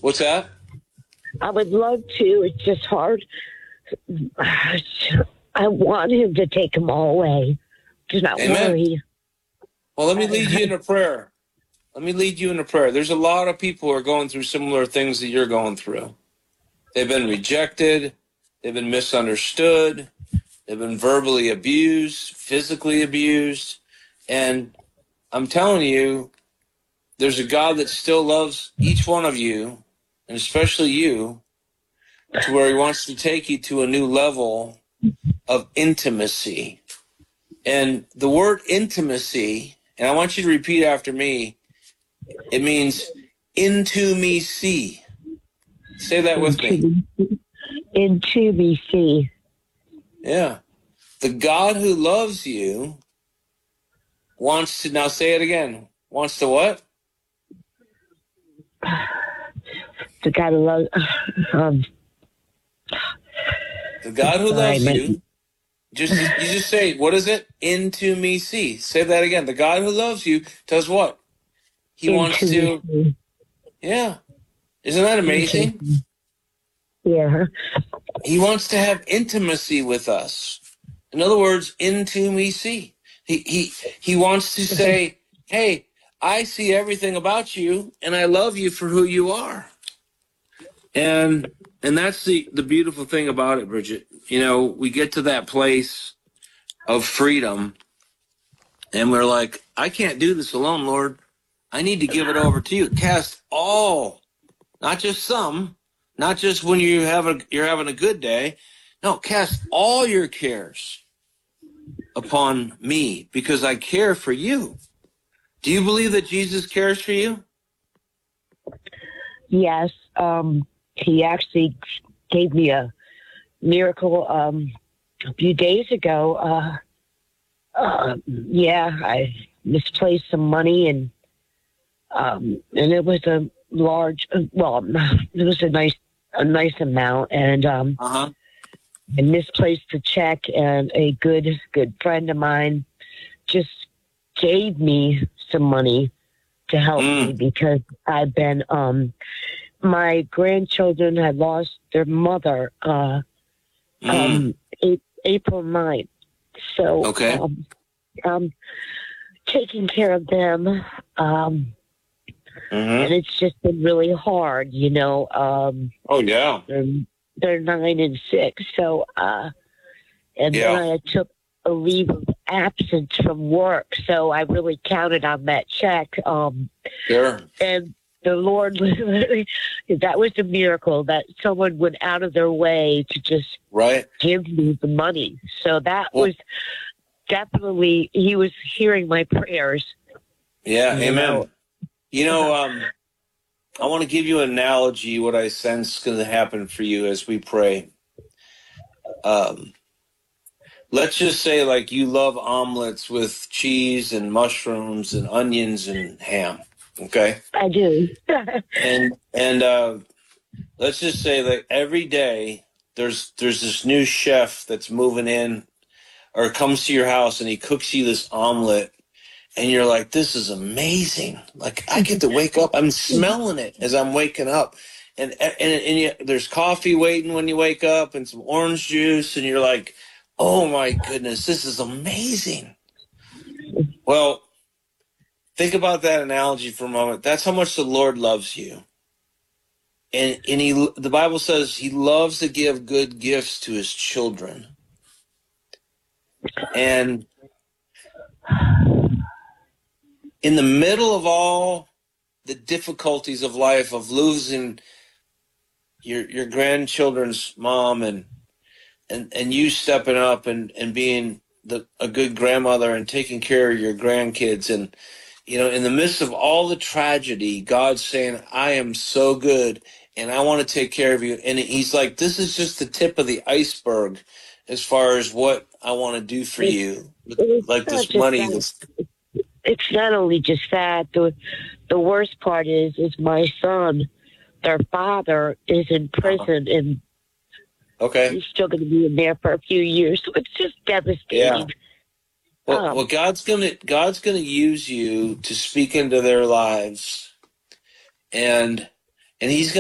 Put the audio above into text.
What's that? I would love to. It's just hard. I want him to take them all away. Do not Amen. worry. Well, let me lead you in a prayer. There's a lot of people who are going through similar things that you're going through. They've been rejected. They've been misunderstood. They've been verbally abused, physically abused. And I'm telling you, there's a God that still loves each one of you, and especially you, to where he wants to take you to a new level of intimacy. And the word intimacy, and I want you to repeat after me, it means into me see. Say that with me. Into me see. Yeah. The God who loves you wants to, now say it again, wants to what? The God who loves, the God who loves you, you just say, what is it? Into me see. Say that again. The God who loves you does what? He wants to, yeah. Isn't that amazing? Yeah. He wants to have intimacy with us. In other words, into me see. He wants to say, hey, I see everything about you, and I love you for who you are. And that's the beautiful thing about it, Bridget. You know, we get to that place of freedom, and we're like, I can't do this alone, Lord. I need to give it over to you. Cast all, not just some, not just when you're having a good day. No, cast all your cares upon me because I care for you. Do you believe that Jesus cares for you? Yes. He actually gave me a miracle a few days ago. I misplaced some money and it was a large, it was a nice amount, and I misplaced the check, and a good friend of mine just gave me some money to help me because I've been, my grandchildren had lost their mother April 9th. So okay. Taking care of them. And it's just been really hard, you know. Oh, yeah. They're 9 and 6. So, then I took a leave of absence from work. So I really counted on that check. Sure. And the Lord, that was a miracle that someone went out of their way to just give me the money. So that was definitely, he was hearing my prayers. Yeah, amen. You know, I want to give you an analogy, what I sense is going to happen for you as we pray. Let's just say like you love omelets with cheese and mushrooms and onions and ham, okay? I do. and let's just say that every day there's this new chef that's moving in or comes to your house and he cooks you this omelet. And you're like, this is amazing. Like, I get to wake up. I'm smelling it as I'm waking up. And there's coffee waiting when you wake up and some orange juice. And you're like, oh, my goodness, this is amazing. Well, think about that analogy for a moment. That's how much the Lord loves you. And the Bible says he loves to give good gifts to his children. And in the middle of all the difficulties of life, of losing your grandchildren's mom and you stepping up and being a good grandmother and taking care of your grandkids, and you know, in the midst of all the tragedy, God's saying, I am so good and I want to take care of you. And he's like, this is just the tip of the iceberg as far as what I want to do for you. Like this money. It's not only just that. The worst part is my son, their father, is in prison, and he's still going to be in there for a few years. So it's just devastating. Yeah. Well, God's gonna use you to speak into their lives, and he's gonna